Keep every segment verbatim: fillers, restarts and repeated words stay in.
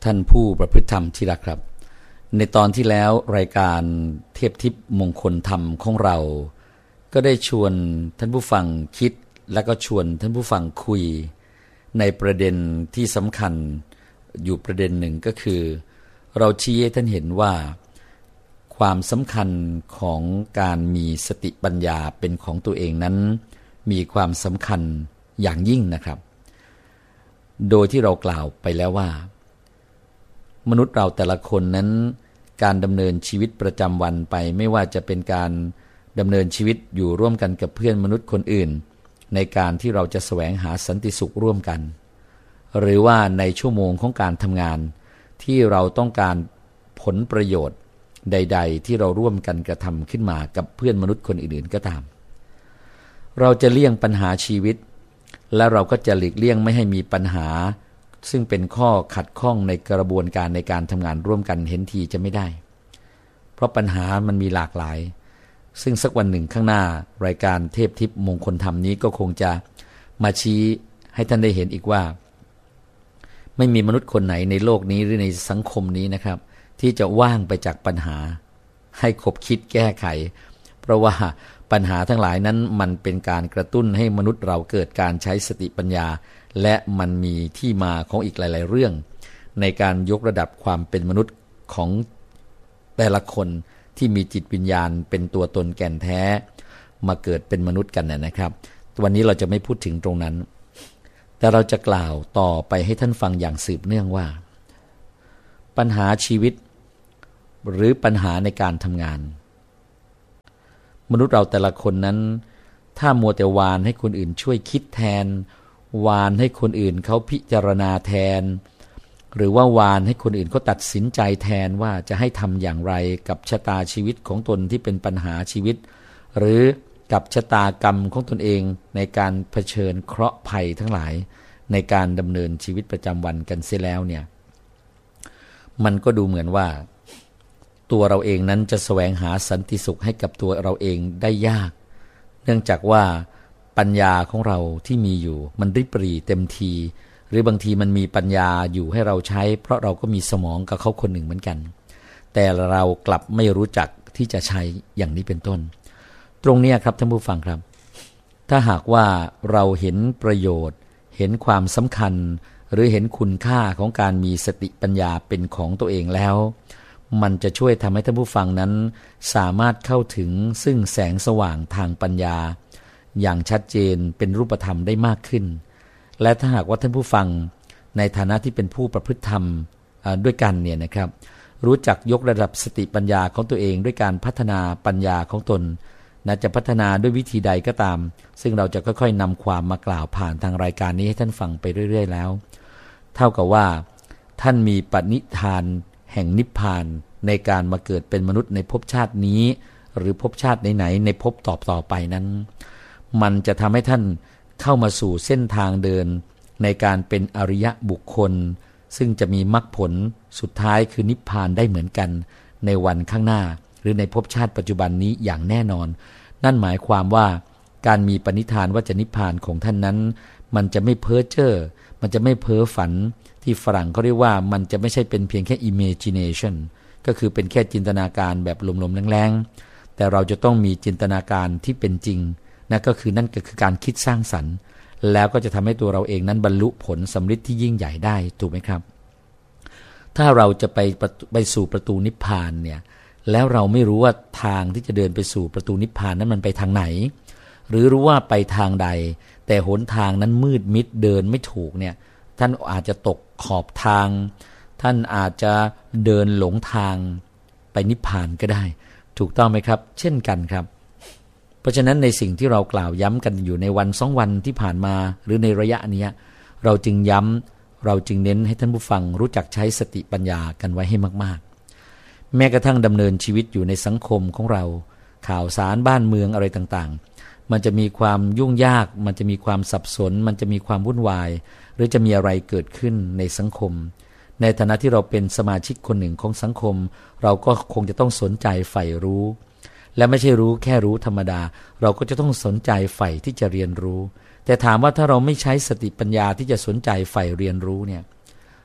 ท่านผู้ประพฤติธรรมที่รักครับในตอนที่แล้วรายการเทพทิพย์มงคลธรรมของเราก็ได้ชวนท่านผู้ฟังคิดและก็ชวนท่านผู้ฟังคุยในประเด็นที่สำคัญอยู่ประเด็นหนึ่งก็คือเราชี้ให้ท่านเห็นว่าความสำคัญของการมีสติปัญญาเป็นของตัวเองนั้นมีความสำคัญอย่างยิ่งนะครับโดยที่เรากล่าวไปแล้วว่ามนุษย์เราแต่ละคนนั้นการดำเนินชีวิตประจำวันไปไม่ว่าจะเป็นการดำเนินชีวิตอยู่ร่วมกันกับเพื่อนมนุษย์คนอื่นในการที่เราจะแสวงหาสันติสุขร่วมกันหรือว่าในชั่วโมงของการทำงานที่เราต้องการผลประโยชน์ใดๆที่เราร่วมกันกระทำขึ้นมากับเพื่อนมนุษย์คนอื่นๆก็ตามเราจะเลี่ยงปัญหาชีวิตและเราก็จะหลีกเลี่ยงไม่ให้มีปัญหาซึ่งเป็นข้อขัดข้องในกระบวนการในการทำงานร่วมกันเห็นทีจะไม่ได้เพราะปัญหามันมีหลากหลายซึ่งสักวันหนึ่งข้างหน้ารายการเทพทิพย์มงคลธรรมนี้ก็คงจะมาชี้ให้ท่านได้เห็นอีกว่าไม่มีมนุษย์คนไหนในโลกนี้หรือในสังคมนี้นะครับที่จะว่างไปจากปัญหาให้คบคิดแก้ไขเพราะว่าปัญหาทั้งหลายนั้นมันเป็นการกระตุ้นให้มนุษย์เราเกิดการใช้สติปัญญาและมันมีที่มาของอีกหลายๆเรื่องในการยกระดับความเป็นมนุษย์ของแต่ละคนที่มีจิตวิญญาณเป็นตัวตนแก่นแท้มาเกิดเป็นมนุษย์กันนะครับวันนี้เราจะไม่พูดถึงตรงนั้นแต่เราจะกล่าวต่อไปให้ท่านฟังอย่างสืบเนื่องว่าปัญหาชีวิตหรือปัญหาในการทำงานมนุษย์เราแต่ละคนนั้นถ้ามัวแต่วานให้คนอื่นช่วยคิดแทนวานให้คนอื่นเขาพิจารณาแทนหรือว่าวานให้คนอื่นเขาตัดสินใจแทนว่าจะให้ทำอย่างไรกับชะตาชีวิตของตนที่เป็นปัญหาชีวิตหรือกับชะตากรรมของตนเองในการเผชิญเคราะห์ภัยทั้งหลายในการดำเนินชีวิตประจำวันกันเสียแล้วเนี่ยมันก็ดูเหมือนว่าตัวเราเองนั้นจะแสวงหาสันติสุขให้กับตัวเราเองได้ยากเนื่องจากว่าปัญญาของเราที่มีอยู่มันริบหรี่เต็มทีหรือบางทีมันมีปัญญาอยู่ให้เราใช้เพราะเราก็มีสมองกับเขาคนหนึ่งเหมือนกันแต่เรากลับไม่รู้จักที่จะใช้อย่างนี้เป็นต้นตรงนี้ครับท่านผู้ฟังครับถ้าหากว่าเราเห็นประโยชน์เห็นความสำคัญหรือเห็นคุณค่าของการมีสติปัญญาเป็นของตัวเองแล้วมันจะช่วยทำให้ท่านผู้ฟังนั้นสามารถเข้าถึงซึ่งแสงสว่างทางปัญญาอย่างชัดเจนเป็นรูปธรรมได้มากขึ้นและถ้าหากว่าท่านผู้ฟังในฐานะที่เป็นผู้ประพฤติธรรมด้วยกันเนี่ยนะครับรู้จักยกระดับสติปัญญาของตัวเองด้วยการพัฒนาปัญญาของตนนะจะพัฒนาด้วยวิธีใดก็ตามซึ่งเราจะค่อยๆนำความมากล่าวผ่านทางรายการนี้ให้ท่านฟังไปเรื่อยๆแล้วเท่ากับว่าท่านมีปณิธานแห่งนิพพานในการมาเกิดเป็นมนุษย์ในภพชาตินี้หรือภพชาติไหนๆในภพต่อๆไปนั้นมันจะทำให้ท่านเข้ามาสู่เส้นทางเดินในการเป็นอริยบุคคลซึ่งจะมีมรรคผลสุดท้ายคือนิพพานได้เหมือนกันในวันข้างหน้าหรือในภพชาติปัจจุบันนี้อย่างแน่นอนนั่นหมายความว่าการมีปณิธานว่าจะนิพพานของท่านนั้นมันจะไม่เพ้อเจ้อมันจะไม่เพ้อฝันที่ฝรั่งเขาเรียกว่ามันจะไม่ใช่เป็นเพียงแค่ imagination ก็คือเป็นแค่จินตนาการแบบลมๆแรงๆแต่เราจะต้องมีจินตนาการที่เป็นจริงนั่นก็คือนั่นก็คือการคิดสร้างสรรค์แล้วก็จะทำให้ตัวเราเองนั้นบรรลุผลสำเร็จที่ยิ่งใหญ่ได้ถูกไหมครับถ้าเราจะไปไปสู่ประตูนิพพานเนี่ยแล้วเราไม่รู้ว่าทางที่จะเดินไปสู่ประตูนิพพานนั้นมันไปทางไหนหรือรู้ว่าไปทางใดแต่หนทางนั้นมืดมิดเดินไม่ถูกเนี่ยท่านอาจจะตกขอบทางท่านอาจจะเดินหลงทางไปนิพพานก็ได้ถูกต้องไหมครับเช่นกันครับเพราะฉะนั้นในสิ่งที่เรากล่าวย้ำกันอยู่ในวันสองวันที่ผ่านมาหรือในระยะนี้เราจึงย้ำเราจึงเน้นให้ท่านผู้ฟังรู้จักใช้สติปัญญากันไว้ให้มากๆแม้กระทั่งดำเนินชีวิตอยู่ในสังคมของเราข่าวสารบ้านเมืองอะไรต่างๆมันจะมีความยุ่งยากมันจะมีความสับสนมันจะมีความวุ่นวายหรือจะมีอะไรเกิดขึ้นในสังคมในฐานะที่เราเป็นสมาชิกคนหนึ่งของสังคมเราก็คงจะต้องสนใจใฝ่รู้และไม่ใช่รู้แค่รู้ธรรมดาเราก็จะต้องสนใจใฝ่ที่จะเรียนรู้แต่ถามว่าถ้าเราไม่ใช้สติปัญญาที่จะสนใจใฝ่เรียนรู้เนี่ย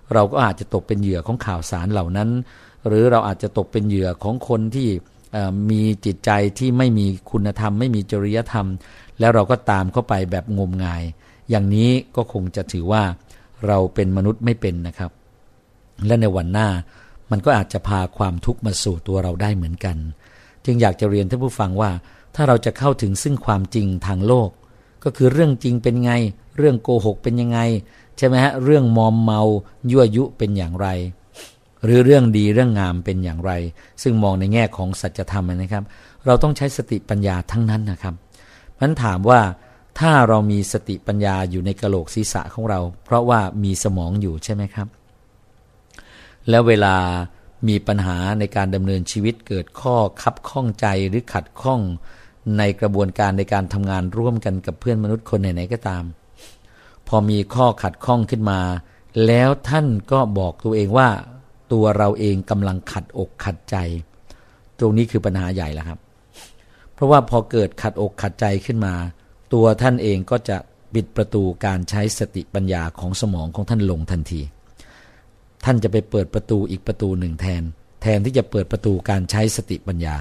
เราก็อาจจะตกเป็นเหยื่อของข่าวสารเหล่านั้นหรือเราอาจจะตกเป็นเหยื่อของคนที่มีจิตใจที่ไม่มีคุณธรรมไม่มีจริยธรรมแล้วเราก็ตามเข้าไปแบบงมงายอย่างนี้ก็คงจะถือว่าเราเป็นมนุษย์ไม่เป็นนะครับและในวันหน้ามันก็อาจจะพาความทุกข์มาสู่ตัวเราได้เหมือนกันจึงอยากจะเรียนท่านผู้ฟังว่าถ้าเราจะเข้าถึงซึ่งความจริงทางโลกก็คือเรื่องจริงเป็นไงเรื่องโกหกเป็นยังไงใช่ไหมฮะเรื่องมอมเมายั่วยุเป็นอย่างไรหรือเรื่องดีเรื่องงามเป็นอย่างไรซึ่งมองในแง่ของสัจธรรมนะครับเราต้องใช้สติปัญญาทั้งนั้นนะครับมันถามว่าถ้าเรามีสติปัญญาอยู่ในกะโหลกศีรษะของเราเพราะว่ามีสมองอยู่ใช่ไหมครับแล้วเวลามีปัญหาในการดำเนินชีวิตเกิดข้อคับข้องใจหรือขัดข้องในกระบวนการในการทำงานร่วมกันกับเพื่อนมนุษย์คนไหนๆก็ตามพอมีข้อขัดข้องขึ้นมาแล้วท่านก็บอกตัวเองว่าตัวเราเองกำลังขัดอกขัดใจตรงนี้คือปัญหาใหญ่แล้วครับเพราะว่าพอเกิดขัดอกขัดใจขึ้นมาตัวท่านเองก็จะปิดประตูการใช้สติปัญญาของสมองของท่านลงทันทีท่านจะไปเปิดประตูอีกประตูหนึ่งแทนแทนที่จะเปิดประตูการใช้สติปัญญา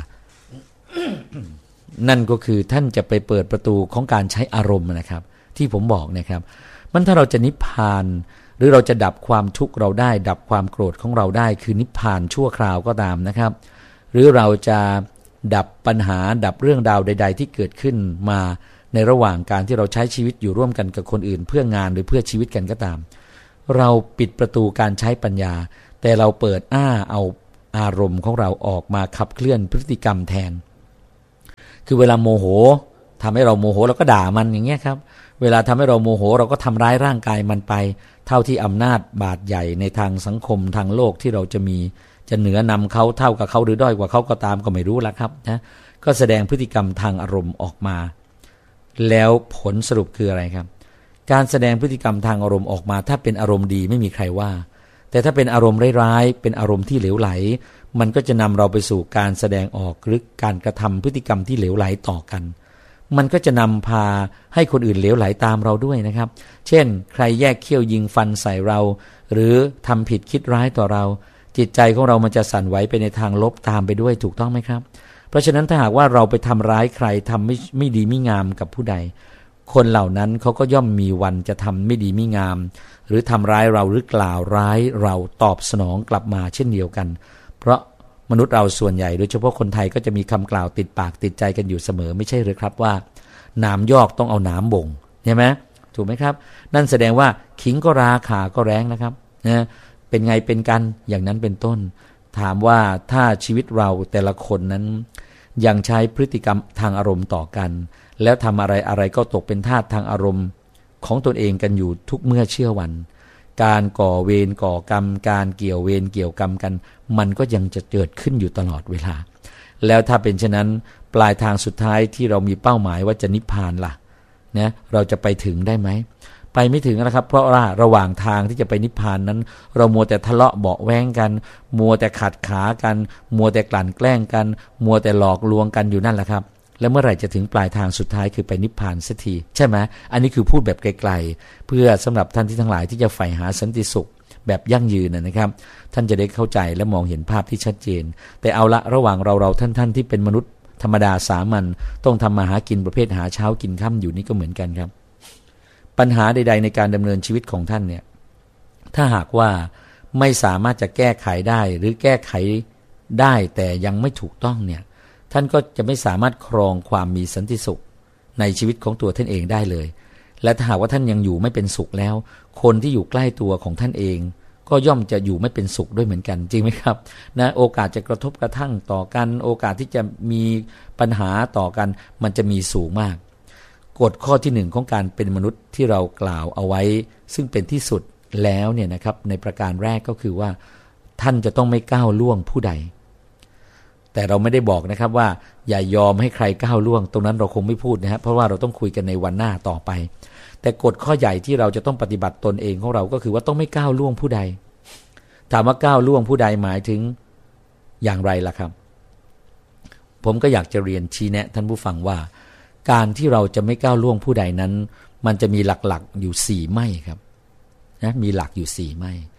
นั่นก็คือท่านจะไปเปิดประตูของการใช้อารมณ์นะครับที่ผมบอกนะครับมันถ้าเราจะนิพพานหรือเราจะดับความทุกข์เราได้ดับความโกรธของเราได้คือนิพพานชั่วคราวก็ตามนะครับหรือเราจะดับปัญหาดับเรื่องราวใดๆที่เกิดขึ้นมาในระหว่างการที่เราใช้ชีวิตอยู่ร่วมกันกับคนอื่นเพื่องานหรือเพื่อชีวิตกันก็ตามเราปิดประตูการใช้ปัญญาแต่เราเปิดอ้าเอาอารมณ์ของเราออกมาขับเคลื่อนพฤติกรรมแทนคือเวลาโมโหทำให้เราโมโหเราก็ด่ามันอย่างเงี้ยครับเวลาทำให้เราโมโหเราก็ทำร้ายร่างกายมันไปเท่าที่อำนาจบาดใหญ่ในทางสังคมทางโลกที่เราจะมีจะเหนือนำเขาเท่ากับเขาหรือด้อยกว่าเขาก็ตามก็ไม่รู้ละครับนะก็แสดงพฤติกรรมทางอารมณ์ออกมาแล้วผลสรุปคืออะไรครับการแสดงพฤติกรรมทางอารมณ์ออกมาถ้าเป็นอารมณ์ดีไม่มีใครว่าแต่ถ้าเป็นอารมณ์ร้ายๆเป็นอารมณ์ที่เหลวไหลมันก็จะนำเราไปสู่การแสดงออกหรือการกระทำพฤติกรรมที่เหลวไหลต่อกันมันก็จะนำพาให้คนอื่นเหลวไหลตามเราด้วยนะครับเช่นใครแยกเขี้ยวยิงฟันใส่เราหรือทำผิดคิดร้ายต่อเราจิตใจของเรามันจะสั่นไหวไปในทางลบตามไปด้วยถูกต้องไหมครับเพราะฉะนั้นถ้าหากว่าเราไปทำร้ายใครทำไม่ไม่ดีไม่งามกับผู้ใดคนเหล่านั้นเขาก็ย่อมมีวันจะทำไม่ดีไม่งามหรือทำร้ายเราหรือกล่าวร้ายเราตอบสนองกลับมาเช่นเดียวกันเพราะมนุษย์เราส่วนใหญ่โดยเฉพาะคนไทยก็จะมีคำกล่าวติดปากติดใจกันอยู่เสมอไม่ใช่หรือครับว่าหนามยอกต้องเอาหนามบ่งใช่ไหมถูกไหมครับนั่นแสดงว่าขิงก็ราขาก็แรงนะครับนะเป็นไงเป็นกันอย่างนั้นเป็นต้นถามว่าถ้าชีวิตเราแต่ละคนนั้นยังใช้พฤติกรรมทางอารมณ์ต่อกันแล้วทำอะไรอะไรก็ตกเป็นทาสทางอารมณ์ของตนเองกันอยู่ทุกเมื่อเชื่อวันการก่อเวรก่อกรรมการเกี่ยวเวรเกี่ยวกรรมกันมันก็ยังจะเกิดขึ้นอยู่ตลอดเวลาแล้วถ้าเป็นเช่นนั้นปลายทางสุดท้ายที่เรามีเป้าหมายว่าจะนิพพานล่ะนะเราจะไปถึงได้ไหมไปไม่ถึงนะครับเพราะว่าระหว่างทางที่จะไปนิพพานนั้นเรามัวแต่ทะเลาะเบาะแว้งกันมัวแต่ขัดขากันมัวแต่กลั่นแกล้งกันมัวแต่หลอกลวงกันอยู่นั่นแหละครับแล้วเมื่อไหร่จะถึงปลายทางสุดท้ายคือไปนิพพานสักทีใช่ไหมอันนี้คือพูดแบบไกลๆเพื่อสำหรับท่านที่ทั้งหลายที่จะใฝ่หาสันติสุขแบบยั่งยืนนะครับท่านจะได้เข้าใจและมองเห็นภาพที่ชัดเจนแต่เอาละระหว่างเราเราท่านท่านที่เป็นมนุษย์ธรรมดาสามัญต้องทำมาหากินประเภทหาเช้ากินค่ำอยู่นี่ก็เหมือนกันครับปัญหาใดๆในการดำเนินชีวิตของท่านเนี่ยถ้าหากว่าไม่สามารถจะแก้ไขได้หรือแก้ไขได้แต่ยังไม่ถูกต้องเนี่ยท่านก็จะไม่สามารถครองความมีสันติสุขในชีวิตของตัวท่านเองได้เลยและถ้าหากว่าท่านยังอยู่ไม่เป็นสุขแล้วคนที่อยู่ใกล้ตัวของท่านเองก็ย่อมจะอยู่ไม่เป็นสุขด้วยเหมือนกันจริงไหมครับนะโอกาสจะกระทบกระทั่งต่อกันโอกาสที่จะมีปัญหาต่อกันมันจะมีสูงมากกฎข้อที่หนึ่งของการเป็นมนุษย์ที่เรากล่าวเอาไว้ซึ่งเป็นที่สุดแล้วเนี่ยนะครับในประการแรกก็คือว่าท่านจะต้องไม่ก้าวล่วงผู้ใดแต่เราไม่ได้บอกนะครับว่าอย่ายอมให้ใครก้าวล่วงตรงนั้นเราคงไม่พูดนะครับเพราะว่าเราต้องคุยกันในวันหน้าต่อไปแต่กฎข้อใหญ่ที่เราจะต้องปฏิบัติตนเองของเราก็คือว่าต้องไม่ก้าวล่วงผู้ใดถามว่าก้าวล่วงผู้ใดหมายถึงอย่างไรล่ะครับผมก็อยากจะเรียนชี้แนะท่านผู้ฟังว่าการที่เราจะไม่ก้าวล่วงผู้ใดนั้นมันจะมีหลักๆอยู่สี่ไม่ครับนะมีหลักอยู่สี่ไม่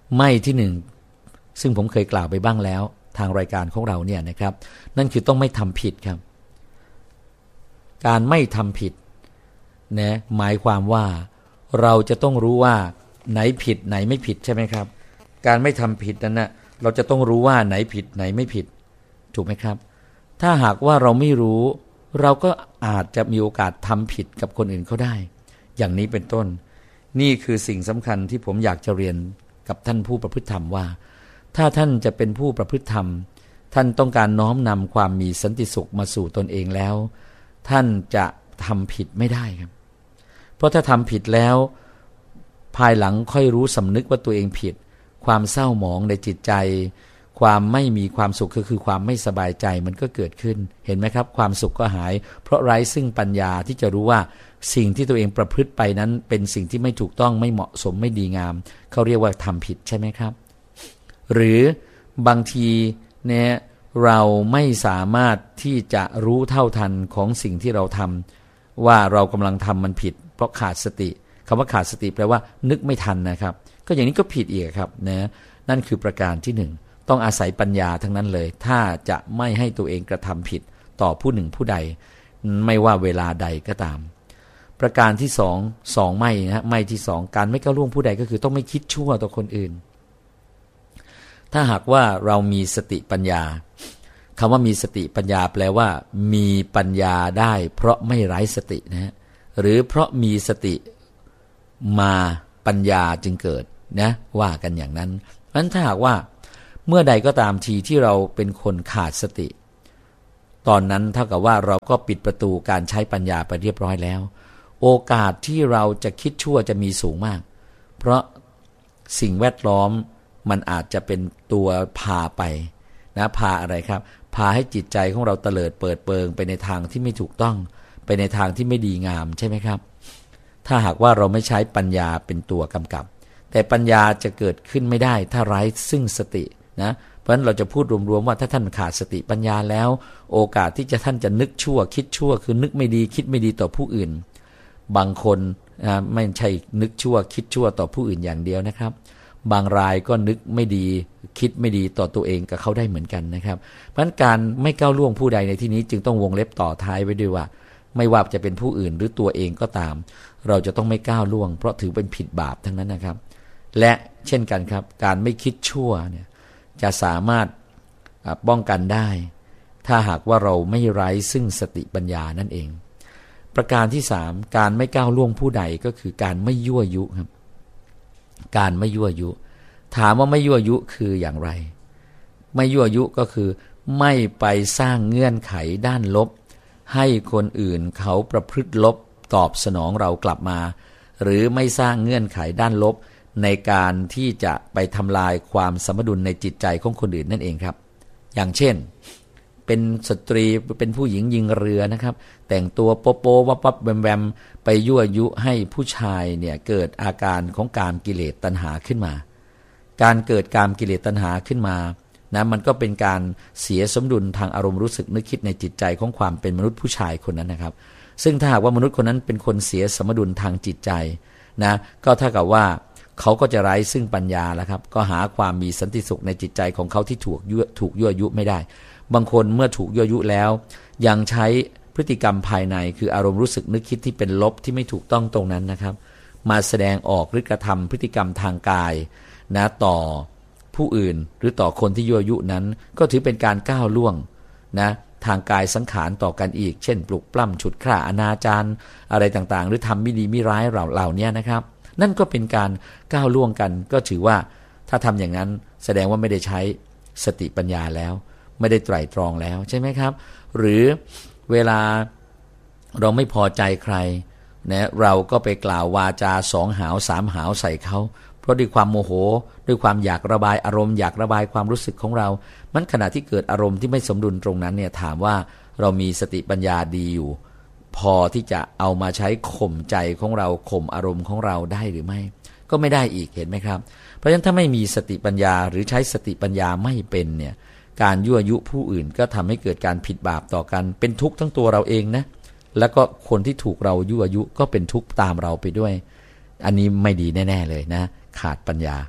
ไม่ที่หนึ่งซึ่งผมเคยกล่าวไปบ้างแล้วทางรายการของเราเนี่ยนะครับนั่นคือต้องไม่ทำผิดครับการไม่ทำผิดนะหมายความว่าเราจะต้องรู้ว่าไหนผิดไหนไม่ผิดใช่ไหมครับการไม่ทำผิดนั้นนะเราจะต้องรู้ว่าไหนผิดไหนไม่ผิดถูกไหมครับถ้าหากว่าเราไม่รู้เราก็อาจจะมีโอกาสทำผิดกับคนอื่นเขาได้อย่างนี้เป็นต้นนี่คือสิ่งสำคัญที่ผมอยากจะเรียนกับท่านผู้ประพฤติธรรมว่าถ้าท่านจะเป็นผู้ประพฤติธรรมท่านต้องการน้อมนำความมีสันติสุขมาสู่ตนเองแล้วท่านจะทำผิดไม่ได้ครับเพราะถ้าทำผิดแล้วภายหลังค่อยรู้สำนึกว่าตัวเองผิดความเศร้าหมองในจิตใจความไม่มีความสุขก็คือความไม่สบายใจมันก็เกิดขึ้นเห็นไหมครับความสุขก็หายเพราะไร้ซึ่งปัญญาที่จะรู้ว่าสิ่งที่ตัวเองประพฤติไปนั้นเป็นสิ่งที่ไม่ถูกต้องไม่เหมาะสมไม่ดีงามเขาเรียกว่าทำผิดใช่ไหมครับหรือบางทีเนี่ยเราไม่สามารถที่จะรู้เท่าทันของสิ่งที่เราทำว่าเรากำลังทำมันผิดเพราะขาดสติคำว่าขาดสติแปลว่านึกไม่ทันนะครับก็อย่างนี้ก็ผิดอีกครับนะนั่นคือประการที่หนึ่งต้องอาศัยปัญญาทั้งนั้นเลยถ้าจะไม่ให้ตัวเองกระทำผิดต่อผู้หนึ่งผู้ใดไม่ว่าเวลาใดก็ตามประการที่สองสองไม่นะไม่ที่สองการไม่ก้าวล่วงผู้ใดก็คือต้องไม่คิดชั่วต่อคนอื่นถ้าหากว่าเรามีสติปัญญาคำว่ามีสติปัญญาแปลว่ามีปัญญาได้เพราะไม่ไร้สตินะหรือเพราะมีสติมาปัญญาจึงเกิดนะว่ากันอย่างนั้นเพราะฉะนั้นถ้าหากว่าเมื่อใดก็ตามทีที่เราเป็นคนขาดสติตอนนั้นเท่ากับว่าเราก็ปิดประตูการใช้ปัญญาไปเรียบร้อยแล้วโอกาสที่เราจะคิดชั่วจะมีสูงมากเพราะสิ่งแวดล้อมมันอาจจะเป็นตัวพาไปนะพาอะไรครับพาให้จิตใจของเราเตลิดเปิดเปิงไปในทางที่ไม่ถูกต้องไปในทางที่ไม่ดีงามใช่ไหมครับถ้าหากว่าเราไม่ใช้ปัญญาเป็นตัวกำกับแต่ปัญญาจะเกิดขึ้นไม่ได้ถ้าไร้ซึ่งสตินะเพราะฉะนั้นเราจะพูดรวมๆว่าถ้าท่านขาดสติปัญญาแล้วโอกาสที่จะท่านจะนึกชั่วคิดชั่วคือนึกไม่ดีคิดไม่ดีต่อผู้อื่นบางคนนะไม่ใช่นึกชั่วคิดชั่วต่อผู้อื่นอย่างเดียวนะครับบางรายก็นึกไม่ดีคิดไม่ดีต่อตัวเองกับเขาได้เหมือนกันนะครับเพราะฉะนั้นการไม่ก้าวล่วงผู้ใดในที่นี้จึงต้องวงเล็บต่อท้ายไว้ด้วยว่าไม่ว่าจะเป็นผู้อื่นหรือตัวเองก็ตามเราจะต้องไม่ก้าวล่วงเพราะถือเป็นผิดบาปทั้งนั้นนะครับและเช่นกันครับการไม่คิดชั่วเนี่ยจะสามารถป้องกันได้ถ้าหากว่าเราไม่ไร้ซึ่งสติปัญญานั่นเองประการที่สามการไม่ก้าวล่วงผู้ใดก็คือการไม่ยั่วยุครับการไม่ยั่วยุถามว่าไม่ยั่วยุคืออย่างไรไม่ยั่วยุก็คือไม่ไปสร้างเงื่อนไขด้านลบให้คนอื่นเขาประพฤติลบตอบสนองเรากลับมาหรือไม่สร้างเงื่อนไขด้านลบในการที่จะไปทำลายความสมดุลในจิตใจของคนอื่นนั่นเองครับอย่างเช่นเป็นสตรีเป็นผู้หญิงยิงเรือนะครับแต่งตัวโป๊ะโป๊ะวับวับแวมแวมไปยั่วยุให้ผู้ชายเนี่ยเกิดอาการของกามกิเลสตัณหาขึ้นมาการเกิดกามกิเลสตัณหาขึ้นมานะมันก็เป็นการเสียสมดุลทางอารมณ์รู้สึกนึกคิดในจิตใจของความเป็นมนุษย์ผู้ชายคนนั้นนะครับซึ่งถ้าหากว่ามนุษย์คนนั้นเป็นคนเสียสมดุลทางจิตใจนะก็เท่ากับว่าเขาก็จะไร้ซึ่งปัญญาแล้วครับก็หาความมีสันติสุขในจิตใจของเขาที่ถูกยั่วถูกยั่วยุไม่ได้บางคนเมื่อถูกยั่วยุแล้วยังใช้พฤติกรรมภายในคืออารมณ์รู้สึกนึกคิดที่เป็นลบที่ไม่ถูกต้องตรงนั้นนะครับมาแสดงออกหรือกระทำพฤติกรรมทางกายนะต่อผู้อื่นหรือต่อคนที่ยั่วยุนั้นก็ถือเป็นการก้าวล่วงนะทางกายสังขารต่อกันอีกเช่นปลุกปล้ำฉุดฆ่าอนาจารอะไรต่างๆหรือทำไม่ดีไม่ร้ายเหล่าเหล่านี้นะครับนั่นก็เป็นการก้าวล่วงกันก็ถือว่าถ้าทำอย่างนั้นแสดงว่าไม่ได้ใช้สติปัญญาแล้วไม่ได้ไตร่ตรองแล้วใช่ไหมครับหรือเวลาเราไม่พอใจใครนะเราก็ไปกล่าววาจาสองหาวสามหาวใส่เขาเพราะด้วยความโมโหด้วยความอยากระบายอารมณ์อยากระบายความรู้สึกของเรามันขณะที่เกิดอารมณ์ที่ไม่สมดุลตรงนั้นเนี่ยถามว่าเรามีสติปัญญาดีอยู่พอที่จะเอามาใช้ข่มใจของเราข่มอารมณ์ของเราได้หรือไม่ก็ไม่ได้อีกเห็นไหมครับเพราะฉะนั้นถ้าไม่มีสติปัญญาหรือใช้สติปัญญาไม่เป็นเนี่ยการยั่วยุผู้อื่นก็ทำให้เกิดการผิดบาปต่อกันเป็นทุกข์ทั้งตัวเราเองนะแล้วก็คนที่ถูกเรายั่วยุก็เป็นทุกข์ตามเราไปด้วยอันนี้ไม่ดีแน่ๆเลยนะขาดปัญญา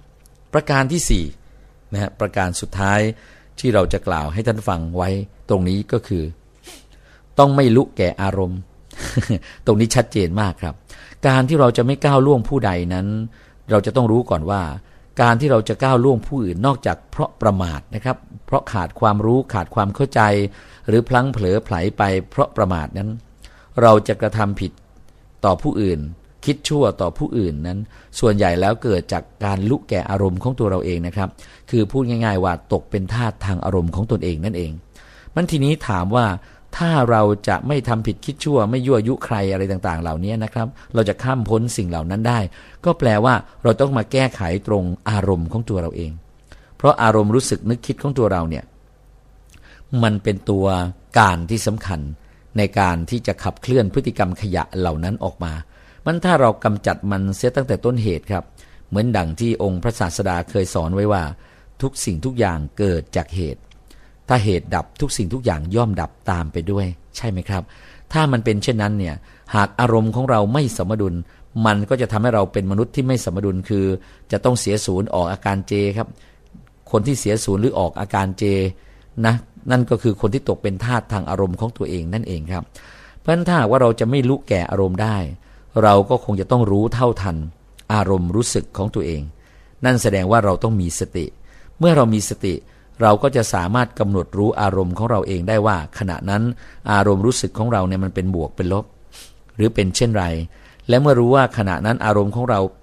ประการที่สี่นะฮะประการสุดท้ายที่เราจะกล่าวให้ท่านฟังไว้ตรงนี้ก็คือต้องไม่ลุแก่อารมณ์ ตรงนี้ชัดเจนมากครับการที่เราจะไม่ก้าวล่วงผู้ใดนั้นเราจะต้องรู้ก่อนว่าการที่เราจะก้าวล่วงผู้อื่นนอกจากเพราะประมาทนะครับเพราะขาดความรู้ขาดความเข้าใจหรือพลั้งเผลอไผลไปเพราะประมาทนั้นเราจะกระทำผิดต่อผู้อื่นคิดชั่วต่อผู้อื่นนั้นส่วนใหญ่แล้วเกิดจากการลุแก่อารมณ์ของตัวเราเองนะครับคือพูดง่ายๆว่าตกเป็นทาสทางอารมณ์ของตนเองนั่นเองมันทีนี้ถามว่าถ้าเราจะไม่ทำผิดคิดชั่วไม่ยั่วยุใครอะไรต่างๆเหล่านี้นะครับเราจะข้ามพ้นสิ่งเหล่านั้นได้ก็แปลว่าเราต้องมาแก้ไขตรงอารมณ์ของตัวเราเองเพราะอารมณ์รู้สึกนึกคิดของตัวเราเนี่ยมันเป็นตัวการที่สำคัญในการที่จะขับเคลื่อนพฤติกรรมขยะเหล่านั้นออกมามันถ้าเรากำจัดมันเสียตั้งแต่ต้นเหตุครับเหมือนดังที่องค์พระศาสดาเคยสอนไว้ว่าทุกสิ่งทุกอย่างเกิดจากเหตุถ้าเหตุดับทุกสิ่งทุกอย่างย่อมดับตามไปด้วยใช่ไหมครับถ้ามันเป็นเช่นนั้นเนี่ยหากอารมณ์ของเราไม่สมดุลมันก็จะทำให้เราเป็นมนุษย์ที่ไม่สมดุลคือจะต้องเสียศูนย์ออกอาการเจครับคนที่เสียศูนย์หรือออกอาการเจนะนั่นก็คือคนที่ตกเป็นทาสทางอารมณ์ของตัวเองนั่นเองครับเพราะฉะนั้นถ้าว่าเราจะไม่ลุแก่อารมณ์ได้เราก็คงจะต้องรู้เท่าทันอารมณ์รู้สึกของตัวเองนั่นแสดงว่าเราต้องมีสติเมื่อเรามีสติเราก็จะสามารถกำหนดรู้อารมณ์ของเราเองได้ว่าขณะนั้นอารมณ์รู้สึกของเราเนี่ยมันเป็นบวกเป็นลบหรือเป็นเช่นไรและเมื่อรู้ว่าขณะนั้นอารมณ์ของเรา